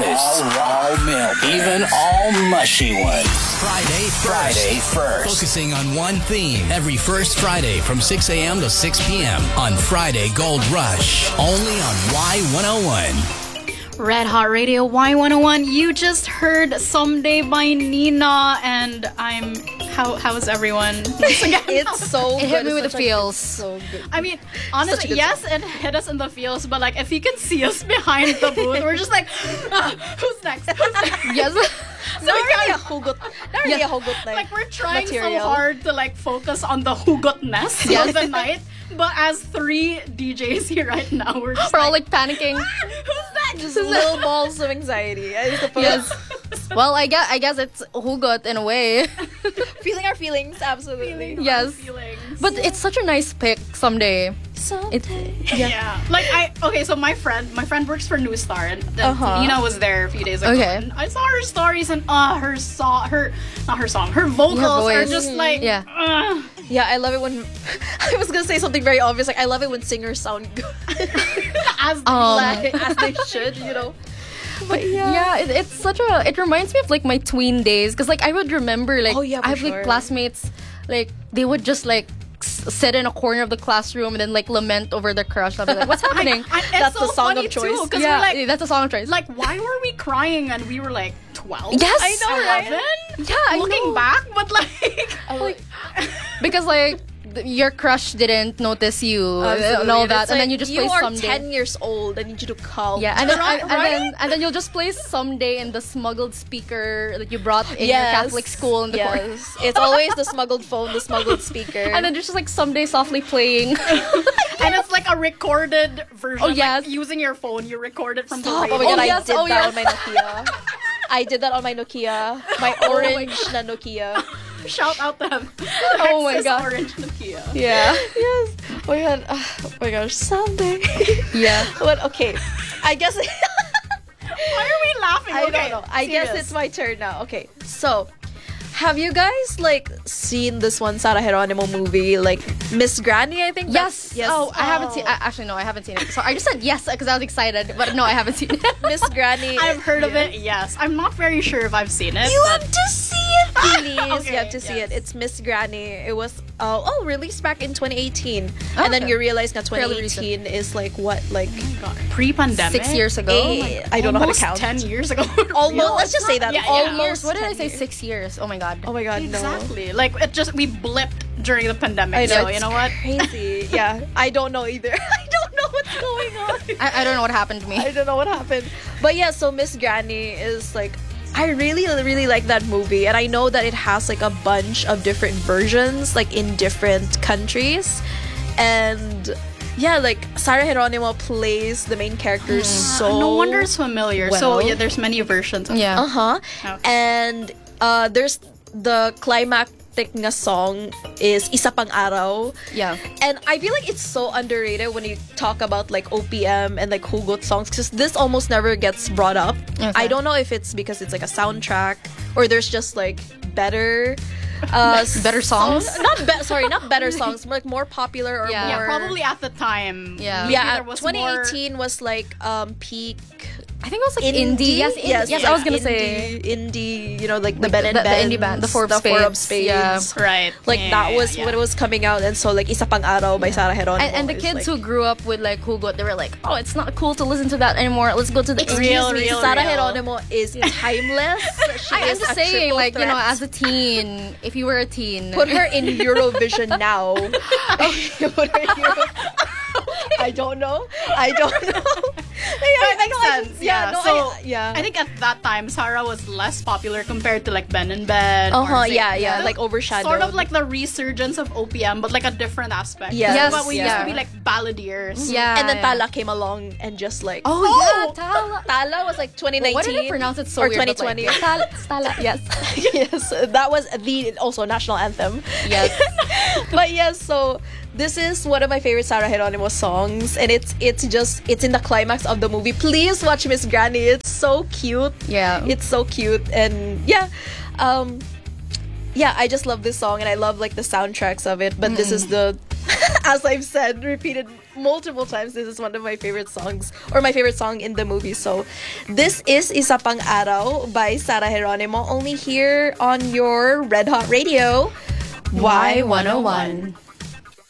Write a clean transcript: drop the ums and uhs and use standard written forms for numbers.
breakfast. All raw milk, even all mushy ones. Friday first. Focusing on one theme every first Friday from 6 a.m. to 6 p.m. on Friday Gold Rush. Only on Y101. Red Hot Radio Y101. You just heard Someday by Nina, and how is everyone? It's so good. It hit me with the It's feels. so good. I mean, honestly, yes, it hit us in the feels, but like if you can see us behind the booth, we're just like, who's next? Yes. Not really a hugot. Not really a hugot Like we're trying material. so hard to like focus on the hugotness of the night, but as 3 DJs here right now, we're just We're all like panicking. who's that? Just little balls of anxiety, I suppose. Yes. Well, I guess it's hugot in a way. Feeling our feelings, absolutely. Yes. Feelings. But it's such a nice pick someday. Yeah. Like so my friend works for New Star, and Nina was there a few days ago. Okay. And I saw her stories, and her vocals are voice. just like Yeah. Yeah, I love it when I was gonna say something very obvious. Like I love it when singers sound good as they should, you know. But Yeah, it's such a. It reminds me of like my tween days, because like I would remember like Oh, yeah, for I have sure. like classmates, like they would just like sit in a corner of the classroom and then like lament over their crush. I'll be like, what's happening? That's the song of choice. Because Yeah, we're like, that's a song of choice. like, why were we crying and we were like 12? Yes, I know, right? 11? Yeah, I Looking know. back, but like, because like your crush didn't notice you and all that, and then you just play you are Someday. 10 years old. I need you to calm. Yeah, and then Right? and then you'll just play Someday in the smuggled speaker that you brought in your Yes. Catholic school in the corner. Yes, it's always the smuggled phone, the smuggled speaker. And then just like Someday softly playing. and it's like a recorded version. Oh, yes. Like, using your phone, you record it from Stop. the Oh radio. my god, yes, I did oh, that yes. on my Nokia. I did that on my Nokia. My orange na Nokia. Shout out to him. Oh my Lexus God. Orange Nokia. Yeah. Yes. Oh my god. Oh my gosh. Someday. Yeah. But okay. I guess Why are we laughing? I Okay, don't know. I guess serious. it's my turn now. Okay. So, have you guys like seen this one Sarah Geronimo movie, like Miss Granny? I think. Yes. Yes. Oh, I haven't seen. Actually, no, I haven't seen it. So I just said yes because I was excited, but no, I haven't seen it. Miss Granny. I've heard of it. Yes, I'm not very sure if I've seen it. You but- have to see it, please. Okay, You have to see yes. it. It's Miss Granny. It was released back in 2018, Oh, and then okay. you realize now Fairly 2018 is like what, like God, pre-pandemic. 6 years ago. I don't know how to Almost count. 10 years ago. Almost. Let's just say that. Yeah, yeah. Almost. What did I 10 say? years. 6 years. Oh my god. Oh my god, no. Exactly. Like we blipped during the pandemic. I know, so it's you know what? Crazy. Yeah, I don't know either. I don't know what's going on. I don't know what happened to me. I don't know what happened. But yeah, so Miss Granny is like, I really, really like that movie. And I know that it has like a bunch of different versions, like in different countries. And yeah, like Sarah Geronimo plays the main character so No wonder it's familiar. So well. yeah, there's many versions. Of Yeah. Uh-huh. Okay. And there's the climactic nga song is Isa Pang Araw. Yeah. And I feel like it's so underrated when you talk about like OPM and like hugot songs, because this almost never gets brought up. Okay. I don't know if it's because it's like a soundtrack or there's just like better Better songs? not better songs, like more popular or Yeah. more Yeah, probably at the time. Yeah. maybe yeah, there was 2018 was like peak I think it was like indie. Yes, I was gonna say. indie, you know, like the Like Ben and the Ben, indie band, the Four of Spades, yeah. Right. Like Yeah, that was yeah. when it was coming out, and so like Isa Pang Araw by Sarah Geronimo. And the is, kids like, who grew up with like hugot, they were like, oh, it's not cool to listen to that anymore. Let's go to the Excuse Real, me, real, Sarah real. Geronimo is timeless. She I'm is just a saying, triple like, you know, threat. as a teen, if you were a teen, Put her in Eurovision now. Put her in I don't know. But it makes sense. Yeah. So yeah. I think at that time Sarah was less popular compared to like Ben and Ben. Uh-huh, or Zay- yeah, like overshadowed. Sort of like the resurgence of OPM, but like a different aspect. Yes. Yes, But we used yeah. to be like balladeers. yeah. and then Tala came along and just like Oh, yeah, Tala. Tala was like 2019. What did I pronounce it so or weird? but, 2020? Like, Tala, Tala, yes. Yes, that was the also national anthem. Yes. But yes, so this is one of my favorite Sarah Geronimo songs, and it's in the climax of the movie. Please watch Miss Granny. It's so cute. Yeah. It's so cute, and yeah, I just love this song, and I love like the soundtracks of it. But this is the As I've said, repeated multiple times, this is one of my favorite songs, or my favorite song in the movie. So this is Isa Pang Araw by Sarah Geronimo, only here on your Red Hot Radio Y101.